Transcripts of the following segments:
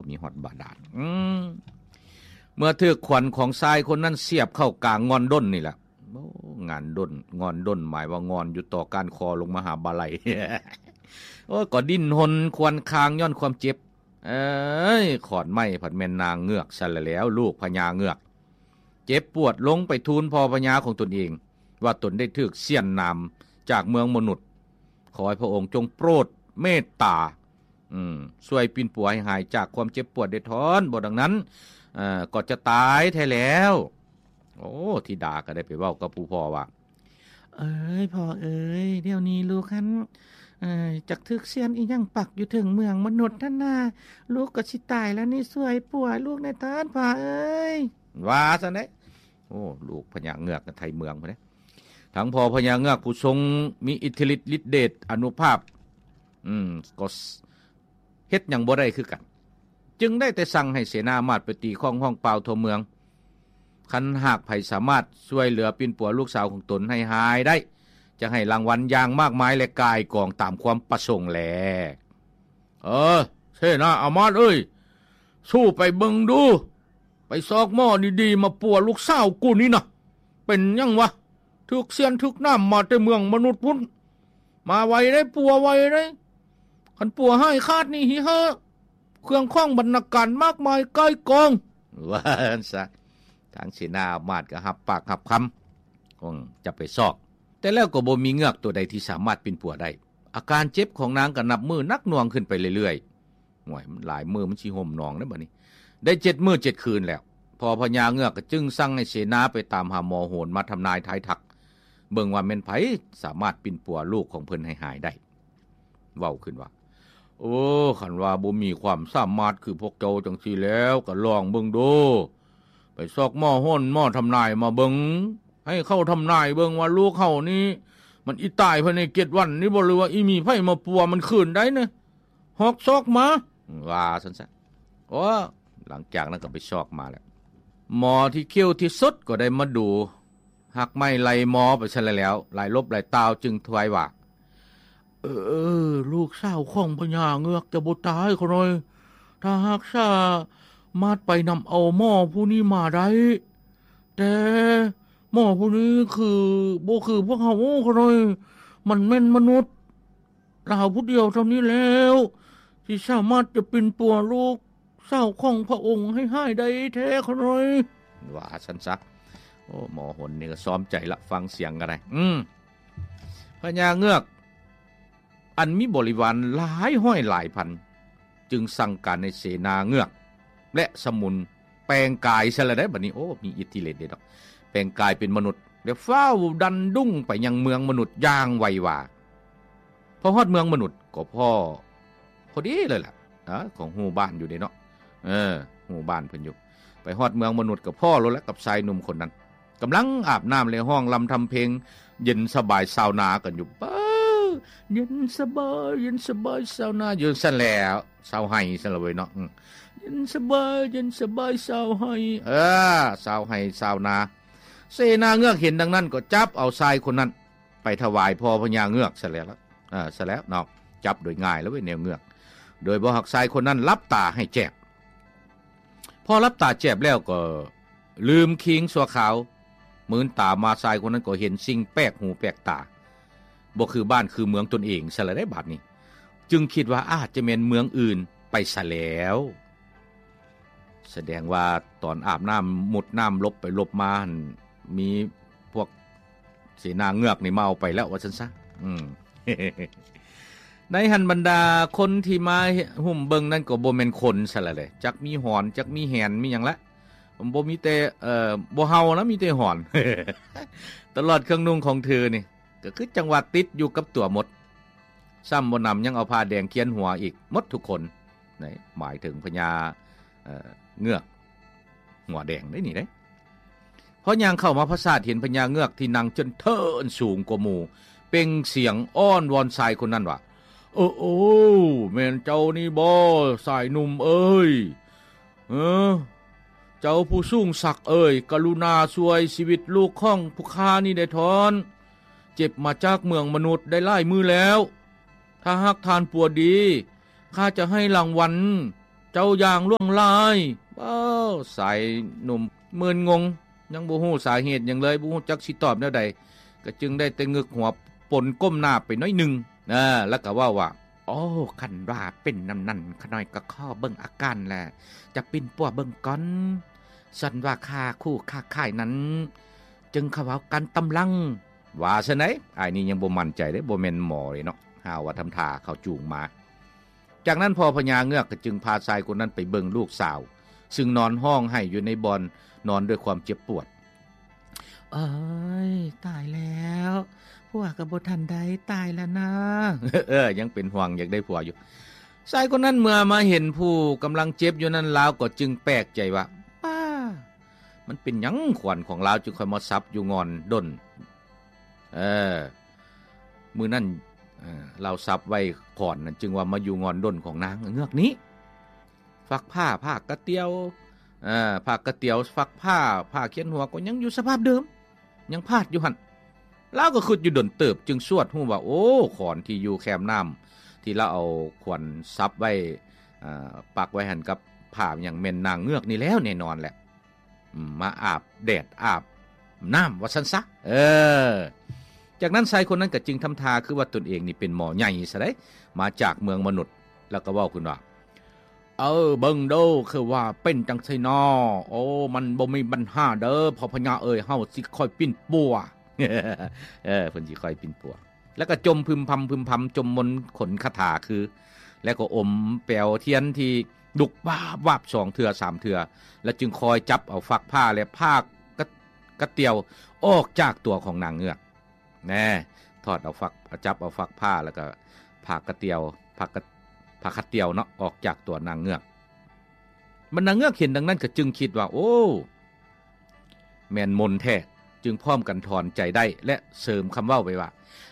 มีฮอดบาดาลเมื่อถือขวัญของชายคนนั้นเสียบเข้ากลางงอนด้นนี่แหละงานด้นงอนด้นหมายว่างอนอยู่ต่อการคอลงมหาบาลัย โอ้ก็ดิ้นหนควนคางย้อนความเจ็บขอนไม้ผัดแม่นนางเงือกซะแล้วลูกพญาเงือกเจ็บปวดลงไปทูลพ่อพญาของตนเองว่าตนได้ถูกเสี้ยนนำจากเมืองมนุษย์ขอให้พระองค์จงโปรดเมตตาช่วยปิ่นปัวให้หายจากความเจ็บปวดเด็ดทอนบ่ดังนั้นก็จะตายแท้แล้วโอ้ธิดาก็ได้ไปเว้ากับผู้พ่อว่าพ่อเดี๋ยวนี้ลูกคันจักทึกเสียนอีหยังปักอยู่ถึงเมืองมนุษย์ท่านน่ะลูกก็สิตายแล้วนี่สวยป่วยลูกในทานพ่อว่าซะเด้โอ้ลูกพญาเงือกไทยเมืองพุ่นเด้ทั้งพ่อพญาเงือกผู้ทรงมีอิทธิฤทธิ์ฤทธิ์เดชอานุภาพก็เฮ็ดหยังบ่ได้คือกันจึงได้แต่สั่งให้เสนามาดไปตีข้องห้องเปล่าทั่วเมืองคันหากไผสามารถช่วยเหลือปิ่นปัวลูกสาวของตนให้หายได้จะให้รางวัลอย่างมากมายและกายกองตามความประสงค์แลเสนาอามาตย์เอ้ยสู้ไปเบิ่งดูไปซอกหม้อดีๆมาปัวลูกสาวกูนี่นะเป็นยังวะถึกเสียนถึกน้ำมาแต่เมืองมนุษย์พุ่นมาไวได้ปัวไวได้คันปัวให้คาดนี่หิเฮเครื่องข้องบรรณาการมากมายใกล้กองว่าซะทางเสนาอามาตย์ก็หับปากหับคำคงจะไปซอกแต่แล้วก็บ่มีเงือกตัวใดที่สามารถปิ่นปัวได้อาการเจ็บของนางก็นับมือนักหน่วงขึ้นไปเรื่อยๆห่วยมันหลายมือมันสิห่มหนองนะบัดนี้ได้7มื้อ7คืนแล้วพอพญาเงือกก็จึงสั่งให้เสนาไปตามหาหมอโหรมาทำนายทายทักเบิ่งว่าแม่นไผสามารถปิ่นปัวลูกของเพิ่นให้หายได้เว้าขึ้นว่าคันว่าบ่มีความสามารถคือพวกเจ้าจังซี่แล้วก็ลองเบิ่งดูไปซอกหม้อโหรหม้อทำนายมาเบิ่งให้เข้าทำนายเบิ่งว่าลูกเขานี่มันอีตายภายใน7วันนี่บ่หรือว่าอีมีไผมาปัวมันคืนได้นะฮอกซอกมาว่าซั่นซะหลังจากนั้นก็ไปซอกมาแล้วหมอที่เขี้ยวที่สุดก็ได้มาดูหักไม้ไล่หมอไปซะแล้วหลายลบหลายตาวจึงถวายว่าลูกสาวของพญาเงือกจะบ่ตายเขาหน่อยถ้าหากซะมาดไปนำเอาหม้อผู้นี้มาได้แต่หม้อผู้นี้บ่คือพวกเฮาเขาหน่อยมันแม่นมนุษย์เราผู้เดียวเท่านี้แล้วที่สามารถจะเป็นปัวลูกสาวของพระองค์ให้หายได้แท้เขาหน่อยว่าซั่นซะหมอหนนี่ก็ซ้อมใจละฟังเสียงกันได้พญาเงือกอันมีบริวารหลายห้อยหลายพันจึงสั่งการในเสนาเงือกและสมุนแปลงกายซะแล้วได้บัดนี้มีอิทธิฤทธิ์เด้ดอกแปลงกายเป็นมนุษย์แล้วฟ้าวดันดุ้งไปยังเมืองมนุษย์อย่างไวว่าพอฮอดเมืองมนุษย์ก็พอดีเลยล่ะของฮู้บ้านอยู่เด้เนาะฮู้บ้านเพิ่นอยู่ไปฮอดเมืองมนุษย์ก็พ่อแล้วกับชายหนุ่มคนนั้นกำลังอาบน้ำในห้องลำทำเพลงเย็นสบายซาวนากันอยู่เย็นสบายซาวนาอยู่ซั่นแล้วซาวไห้ซั่นละเว้ยเนาะเย็นสบายซาวไห้ซาวไห้ซาวนาเสนาเงือกเห็นดังนั้นก็จับเอาชายคนนั้นไปถวายพ่อพญาเงือกซะแล้วเนาะจับโดยง่ายแล้วเว้ยแนวเงือกโดยบ่ฮักชายคนนั้นลับตาให้แจบพอลับตาแจบแล้วก็ลืมคิงสัวขาวมือนตามาชายคนนั้นก็เห็นสิ่งแปลกหูแปลกตาบ่คือบ้านคือเมืองตนเองซะแล้วได้บัดนี้จึงคิดว่าอาจจะเป็นเมืองอื่นไปซะแล้วแสดงว่าตอนอาบน้ำมุดน้ำลบไปลบมามีพวกเสนาเงือกนี่เมาไปแล้วว่าซั่นซะในหันบรรดาคนที่มาหุ่มเบิงนั่นก็บ่แม่นคนซะแล้วเด้จักมีหอนจักมีแหนมีหยังละบ่มีแต่บ่เฮานะมีแต่หอน ตลอดเครื่องนุ่งของเธอนี่ก็คือจังหวะติดอยู่กับตัวหมดซ้ำบ่นำยังเอาผ้าแดงเขียนหัวอีกหมดทุกคนนี่หมายถึงพญาเงือกหัวแดงได้นี่เด้พอย่างเข้ามาพระศาสเห็นพญาเงือกที่นั่งจนเทินสูงกว่าหมู่เป่งเสียงอ้อนวอนชายคนนั้นว่าแม่นเจ้านี่บ่สายหนุ่มเอ้ยเจ้าผู้สูงศักดิ์เอ้ยกรุณาช่วยชีวิตลูกของผู้ข้านี่ได้ทอนเจ็บมาจากเมืองมนุษย์ได้หลายมื้อแล้วถ้าหากทานปัวดีข้าจะให้รางวัลเจ้าอย่างล่วงลายสายหนุ่มมึนงงยังบ่ฮู้สาเหตุหยังเลยบ่ฮู้จักสิตอบแนวใดก็จึงได้แต่งึกหัวปนก้มหน้าไปน้อยนึงแล้วก็ว่าโอ้คันว่าเป็นนั่นขน้อยก็ข้อเบิ่งอาการแหละจะปิ่นปัวเบิ่งก่อนสันว่าค่าคู่ค่าค่ายนั้นจึงเขาเอากันตำลังว่าซะไหนอ้ายนี่ยังบ่มั่นใจเด้บ่แม่นหมอเลยเนาะหาว่าทำท่าเขาจูงมาจากนั้นพอพญาเงือกก็จึงพาชายคนนั้นไปเบิ่งลูกสาวซึ่งนอนห้องให้อยู่ในบ่อนนอนด้วยความเจ็บปวดเอ้ยตายแล้วผัวก็บ่ทันได้ตายแล้วนะยังเป็นห่วงอยากได้ผัวอยู่ชายคนนั้นเมื่อมาเห็นผู้กำลังเจ็บอยู่นั้นลาวก็จึงแปลกใจว่าป้ามันเป็นหยังขวัญของลาวจึงค่อยมาซับอยู่งอนด้นมือนั่นเราซับไว้ก่อนนั่นจึงว่ามาอยู่งอนด้นของนางเงือกนี้ฝักผ้ากระเตียวผ้ากระเตียวฝักผ้าเขียนหัวก็ยังอยู่สภาพเดิมยังพาดอยู่หั่นแล้วก็ขุดอยู่ดนเติบจึงสวดฮู้ว่าโอ้ขอนที่อยู่แคมน้ำที่เราเอาขวัญซับไว้ปักไว้หั่นกับผ้าอย่างแม่นนางเงือกนี่แล้วแน่นอนแหละมาอาบแดดอาบน้ำว่าซั่นซะจากนั้นชายคนนั้นก็จึงทำท่าคือว่าตนเองนี่เป็นหมอใหญ่ซะได้มาจากเมืองมนุษย์แล้วก็เว้าขึ้นว่าเบิ่งเด้อคือว่าเป็นจังไสน้อโอ้มันบ่มีปัญหาเด้อพอพญาเอ้ยเฮาสิค่อยปิ้นปัวเพิ่นสิค่อยปิ้นปัวแล้วก็จมพึมพำจมมนต์ขนคาถาคือแล้วก็อมแปลวเทียนที่ดุกวาบ2เทื่อ3เทื่อแล้วจึงคอยจับเอาฝักผ้าและผ้ากระเตียวออกจากตัวของนางเงือกแน่ถอดเอาจับเอาฝักผ้าแล้วก็ผ้ากระเตียวผ้าคัดเตียวเนาะออกจากตัวนางเงือกมันนางเงือกเห็นดังนั้นก็จึงคิดว่าโอ้แม่นมนแท้จึงพร้อมกันถอนใจได้และเสริมคำเว้าไปว่า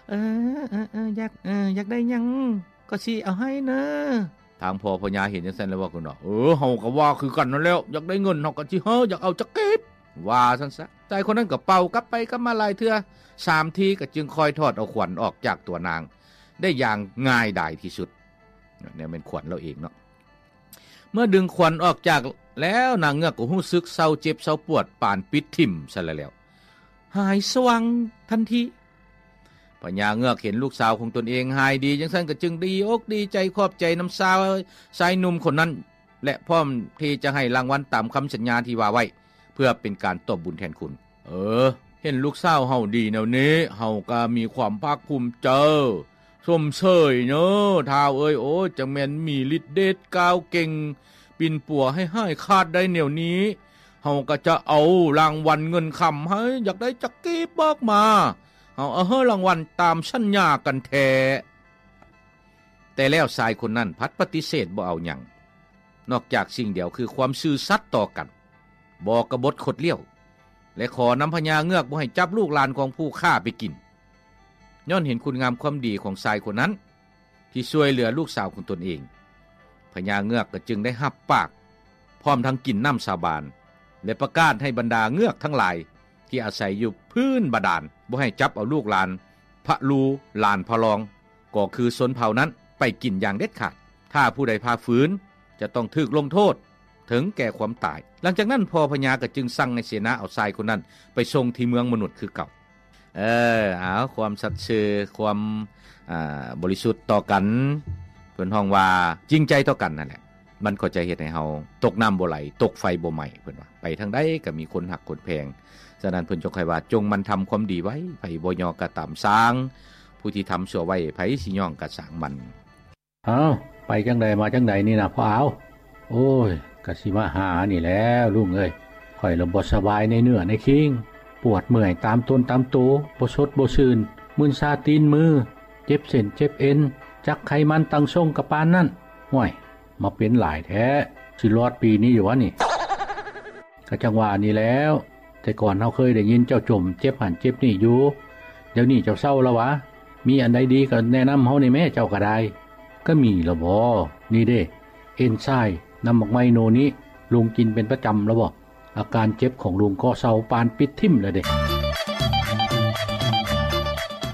อยากได้หยังก็สิเอาให้นะทางพ่อพญาเห็นจังซั่นแล้วว่าคุณเนาะเฮาก็ว่าคือกันนั่นแล้วอยากได้เงินเฮาก็สิอยากเอาจักเก็บว่าซั่นซะใจคนนั้นก็เป่ากลับไปกลับมาหลายเทื่อ3ทีก็จึงคอยถอดเอาขวัญออกจากตัวนางได้อย่างง่ายดายที่สุดเนี่ยเป็นขวัญเราเองเนาะเมื่อดึงขวัญออกจากแล้วนางเงือกก็รู้สึกเศร้าเจ็บเศร้าปวดปานปิดทิ่มซะแล้วหายสว่างทันทีพญาเงือกเห็นลูกสาวของตนเองหายดีจังซั่นก็จึงดีอกดีใจขอบใจน้ำสาวชายหนุ่มคนนั้นและพร้อมที่จะให้รางวัลตามคำสัญญาที่ว่าไว้เพื่อเป็นการตอบบุญแทนคุณเห็นลูกสาวเฮาดีแนวนี้เฮาก็มีความภาคภูมิใจชมเชยเนอะท้าวเอ้ยโอ้จังแม่นมีฤทธิ์เดชกาวเก่งปิ่นปัวให้ขาดได้แนวนี้เฮาก็จะเอารางวัลเงินคำให้อยากได้จักกี้บอกมาเฮารางวัลตามสัญญากันแท้แต่แล้วชายคนนั้นพัดปฏิเสธบ่เอาหยังนอกจากสิ่งเดียวคือความซื่อสัตย์ต่อกันบ่กบฏขดเลี้ยวและขอนำพญาเงือกบ่ให้จับลูกหลานของผู้ฆ่าไปกินย้อนเห็นคุณงามความดีของชายคนนั้นที่ช่วยเหลือลูกสาวของตนเองพญาเงือกก็จึงได้หับปากพร้อมทั้งกินน้ำสาบานและประกาศให้บรรดาเงือกทั้งหลายที่อาศัยอยู่พื้นบาดาลบ่ให้จับเอาลูกหลานพระลูหลานพะลองก็คือชนเผ่านั้นไปกินอย่างเด็ดขาดถ้าผู้ใดพาฝืนจะต้องถูกลงโทษถึงแก่ความตายหลังจากนั้นพอพญาก็จึงสั่งในเสนาเอาชายคนนั้นไปส่งที่เมืองมนุษย์คือเก่าเอาความสัตย์ซื่อความบริสุทธิ์ต่อกันเพิ่นฮ้องว่าจริงใจต่อกันนั่นแหละมันก็จะเฮ็ดให้เฮาตกน้ำบ่ไหลตกไฟบ่ไหม้เพิ่นว่าไปทางใดก็มีคนหักคนแพงฉะนั้นเพิ่นจงให้ว่าจงมันทำความดีไว้ไผบ่ย่อก็ตามสร้างผู้ที่ทำชั่วไว้ไผสิย่อก็สร้างมันไปจังใดมาจังใดนี่นะพ่อเอาโอ้ยก็สิมาหานี่แล้วลุงเอ้ยข่อยละบ่สบายในเนื้อในคิงปวดเมื่อยตามต้นตามโตบ่สดบ่ชื่นมึนซาตีนมือเจ็บเส้นเจ็บเอ็นจักไขมันตั้งทรงกับปานนั่นห่วยมาเป็นหลายแท้สิรอดปีนี้อยู่วะนี่ก็จังว่านี่แล้วแต่ก่อนเฮาเคยได้ยินเจ้าจมเจ็บหันเจ็บนี่อยู่เดี๋ยวนี้เจ้าเศร้าแล้ววะมีอันใดดีก็แนะนำเฮานี่แม่เจ้าก็ได้ก็มีละบ่นี่เด้เอนไซม์น้ำหมกไมโนนี้ลุงกินเป็นประจำแล้วบ่อาการเจ็บของลุงก็เศร้าปานปิดทิ่มเลยเด้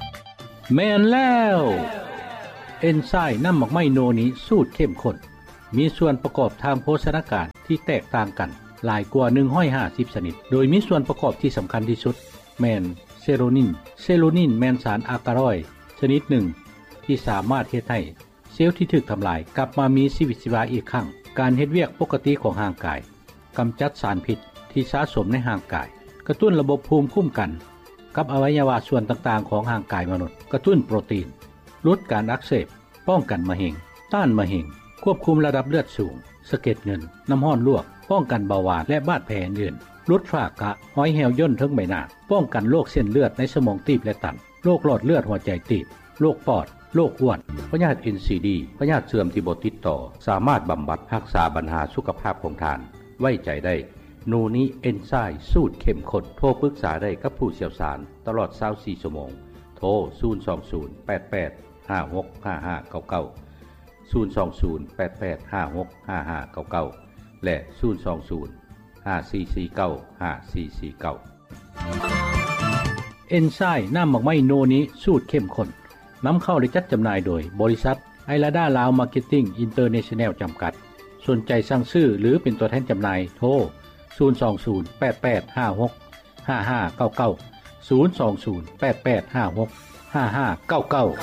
แม่นแล้วเอนไซม์น้ำหมกไมโนนี้สูตรเข้มข้นมีส่วนประกอบทางโภชนาการที่แตกต่างกันหลายกว่า150ชนิดโดยมีส่วนประกอบที่สำคัญที่สุดแม่นเซโรนินแม่นสารอากาลอยด์ชนิดหนึ่งที่สามารถเฮ็ดให้เซลล์ที่ถูกทำลายกลับมามีชีวิตชีวาอีกครั้งการเฮ็ดเวียกปกติของร่างกายกำจัดสารพิษที่สะสมในร่างกายกระตุ้นระบบภูมิคุ้มกันกับอวัยวะส่วนต่างๆของร่างกายมนุษย์กระตุ้นโปรตีนลดการอักเสบป้องกันมะเร็งต้านมะเร็งควบคุมระดับเลือดสูงสะเก็ดเงินน้ำร้อนลวกป้องกันเบาหวานและบาดแผลอื่นลดฝ้ากระห้อยแหวย่นทั้งใบหน้าป้องกันโรคเส้นเลือดในสมองตีบและตันโรคหลอดเลือดหัวใจตีบโรคปอดโรคอ้วนพยาธิ NCD พยาธิเสื่อมที่บ่ติดต่อสามารถบำบัดรักษาปัญหาสุขภาพของท่านไว้ใจได้โนนี้เอนไซม์สูตรเข้มข้นโทรปรึกษาได้กับผู้เชี่ยวชาญตลอด24ชั่วโมงโทร02088565599 และ02054495449เอนไซม์น้ำหมักไหม้โนนี้สูตรเข้มข้นนำเข้าและจัดจำหน่ายโดยบริษัทไอลาดาลาวมาร์เก็ตติ้งอินเตอร์เนชั่นแนลจำกัดสนใจสั่งซื้อหรือเป็นตัวแทนจำหน่ายโทร02088565599 02088565599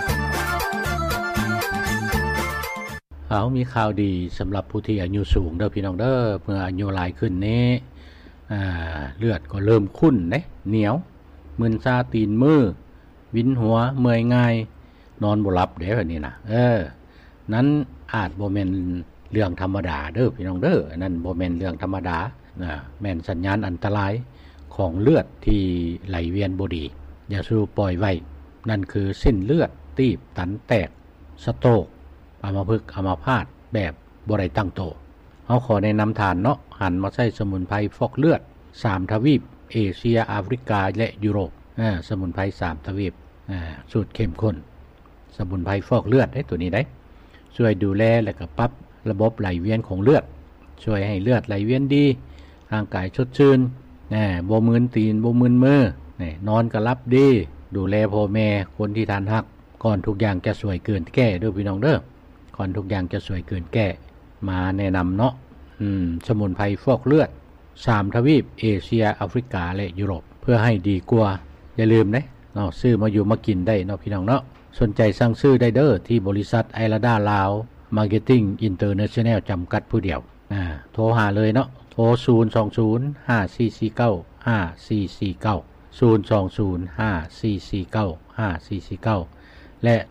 มีข่าวดีสำหรับผู้ที่อายุสูงเด้อพี่น้องเด้อเมื่ออายุหลายขึ้นนี้เลือดก็เริ่มขุ่นเด้เหนียวมึนซาตีนมือวินหัวเมื่อยง่ายนอนบ่หลับเด้อนี่นะนั้นอาจบ่แม่นเรื่องธรรมดาเด้อพี่น้องเด้อนั่นบ่แม่นเรื่องธรรมดาแม่นสัญญาณอันตรายของเลือดที่ไหลเวียนบ่ดีอย่าสู้ปล่อยไว้นั่นคือเส้นเลือดตีบตันแตกสโตรกอัมพฤกษ์อัมพาตแบบบ่ได้ตั้งโตเฮาขอแนะนำทานเนาะหันมาใช้สมุนไพรฟอกเลือด3ทวีปเอเชียแอฟริกาและยุโรปสมุนไพร3ทวีปสูตรเข้มข้นสมุนไพรฟอกเลือดได้ตัวนี้ได้ช่วยดูแลและก็ปรับระบบไหลเวียนของเลือดช่วยให้เลือดไหลเวียนดีร่างกายสดชื่นบ่มึนตีนบ่มึนมือนอนก็หลับดีดูแลพ่อแม่คนที่ทานฮักก่อนทุกอย่างจะสวยเกินแก้เด้อพี่น้องเด้อก่อนทุกอย่างจะสวยเกินแก้มาแนะนำเนาะสมุนไพรฟอกเลือด3ทวีปเอเชียแอฟริกาและยุโรปเพื่อให้ดีกว่าอย่าลืมเนาะซื้อมาอยู่มากินได้เนาะพี่น้องเนาะสนใจสั่งซื้อได้เด้อที่บริษัทไอลาดาลาวมาร์เก็ตติ้งอินเตอร์เนชั่นแนลจำกัดผู้เดียวโทรหาเลยเนาะโทร02054495449 และ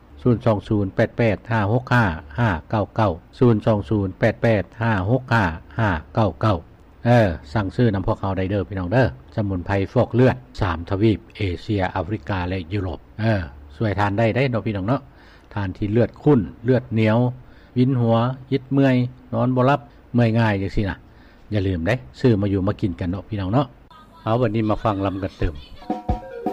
02088565599 สั่งซื้อนำพวกเขาได้เด้อพี่น้องเด้อสมุนไพรฟอกเลือด3ทวีปเอเชียแอฟริกาและยุโรปช่วยทานได้เนาะพี่น้องเนาะทานที่เลือดข้นเลือดเหนียววินหัวยิดเมื่อยนอนบ่หลับเมื่อยง่ายจังซี่นะอย่าลืมซื้อมาอยู่มากินกันเนาะพี่น้องเนาะเอาวันนี้มาฟังลำกันเติม